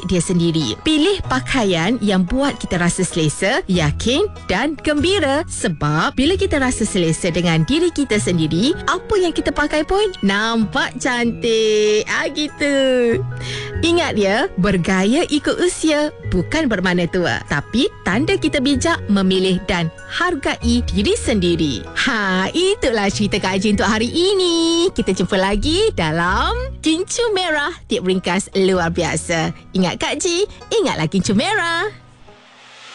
milik dia sendiri. Pilih pakaian yang buat kita rasa selesa, yakin dan gembira. Sebab bila kita rasa selesa dengan diri kita sendiri, apa yang kita pakai pun nampak cantik. Gitu. Ingat ya, bergaya ikut usia bukan bermakna tua, tapi tanda kita bijak memilih dan hargai diri sendiri. Itulah cerita Kak Haji untuk hari ini. Kita jumpa lagi dalam Kincu Merah, tip ringkas luar biasa. Ingat Kak Haji, ingatlah Kincu Merah.